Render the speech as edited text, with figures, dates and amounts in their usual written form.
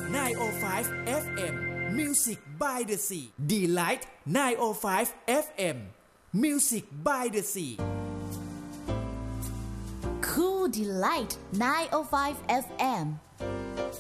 905 FM Music by the Sea Delight 905 FM Music by the Sea Cool Delight 905 FM